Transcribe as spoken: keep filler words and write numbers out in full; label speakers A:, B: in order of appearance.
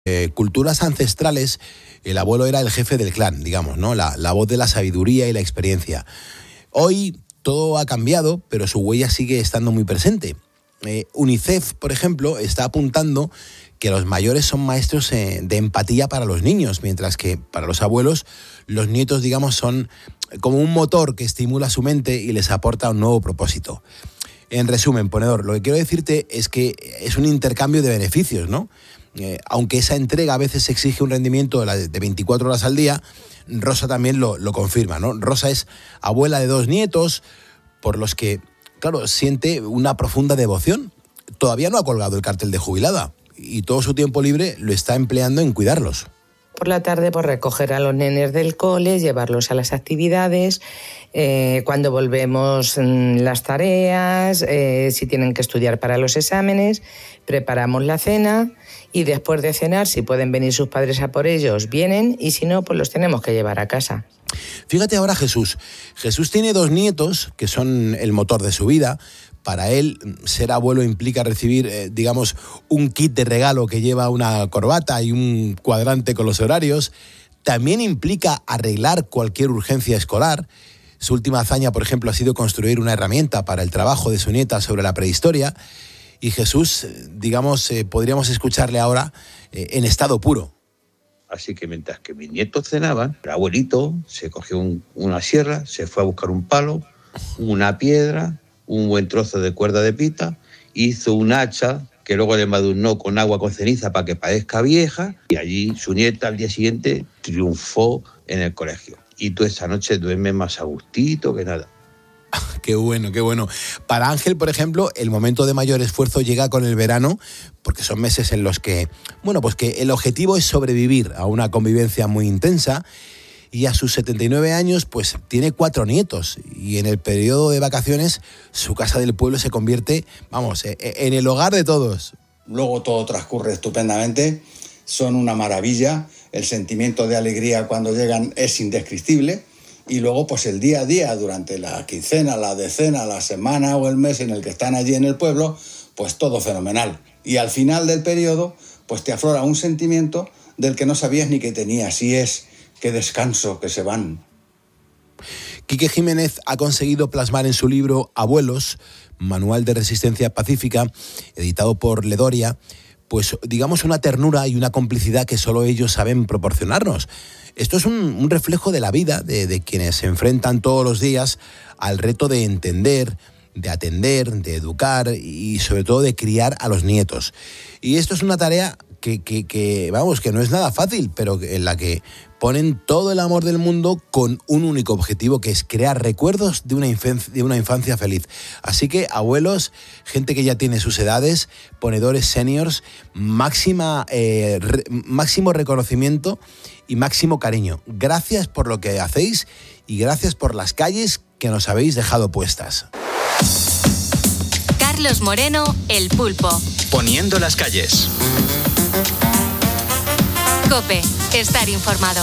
A: Eh, culturas ancestrales, el abuelo era el jefe del clan, digamos, ¿no? La, la voz de la sabiduría y la experiencia. Hoy todo ha cambiado, pero su huella sigue estando muy presente. Eh, UNICEF, por ejemplo, está apuntando que los mayores son maestros eh, de empatía para los niños, mientras que para los abuelos, los nietos, digamos, son como un motor que estimula su mente y les aporta un nuevo propósito. En resumen, ponedor, lo que quiero decirte es que es un intercambio de beneficios, ¿no? Eh, aunque esa entrega a veces exige un rendimiento de, de veinticuatro horas al día, Rosa también lo, lo confirma, ¿no? Rosa es abuela de dos nietos, por los que, claro, siente una profunda devoción. Todavía no ha colgado el cartel de jubilada y todo su tiempo libre lo está empleando en cuidarlos.
B: Por la tarde, pues recoger a los nenes del cole, llevarlos a las actividades, eh, cuando volvemos las tareas, eh, si tienen que estudiar para los exámenes, preparamos la cena y después de cenar, si pueden venir sus padres a por ellos, vienen, y si no, pues los tenemos que llevar a casa.
A: Fíjate ahora Jesús. Jesús tiene dos nietos que son el motor de su vida. Para él, ser abuelo implica recibir, eh, digamos, un kit de regalo que lleva una corbata y un cuadrante con los horarios. También implica arreglar cualquier urgencia escolar. Su última hazaña, por ejemplo, ha sido construir una herramienta para el trabajo de su nieta sobre la prehistoria. Y Jesús, digamos, eh, podríamos escucharle ahora eh, en estado puro.
C: Así que mientras que mis nietos cenaban, el abuelito se cogió un, una sierra, se fue a buscar un palo, una piedra, un buen trozo de cuerda de pita, hizo un hacha que luego le madurnó con agua con ceniza para que parezca vieja, y allí su nieta al día siguiente triunfó en el colegio. Y tú esa noche duermes más a gustito que nada.
A: Qué bueno, qué bueno. Para Ángel, por ejemplo, el momento de mayor esfuerzo llega con el verano, porque son meses en los que, bueno, pues que el objetivo es sobrevivir a una convivencia muy intensa. Y a sus setenta y nueve años, pues tiene cuatro nietos. Y en el periodo de vacaciones, su casa del pueblo se convierte, vamos, en el hogar de todos.
D: Luego todo transcurre estupendamente, son una maravilla. El sentimiento de alegría cuando llegan es indescriptible. Y luego, pues el día a día, durante la quincena, la decena, la semana o el mes en el que están allí en el pueblo, pues todo fenomenal. Y al final del periodo, pues te aflora un sentimiento del que no sabías ni que tenías, y es: qué descanso, que se van.
A: Quique Jiménez ha conseguido plasmar en su libro Abuelos, Manual de Resistencia Pacífica, editado por Ledoria, pues digamos una ternura y una complicidad que solo ellos saben proporcionarnos. Esto es un, un reflejo de la vida de, de quienes se enfrentan todos los días al reto de entender, de atender, de educar y sobre todo de criar a los nietos. Y esto es una tarea que, que, que vamos, que no es nada fácil, pero en la que ponen todo el amor del mundo con un único objetivo, que es crear recuerdos de una infancia, de una infancia feliz. Así que, abuelos, gente que ya tiene sus edades, ponedores seniors, máxima, eh, re, máximo reconocimiento y máximo cariño. Gracias por lo que hacéis y gracias por las calles que nos habéis dejado puestas.
E: Carlos Moreno, El Pulpo.
F: Poniendo las calles.
E: COPE, estar informado.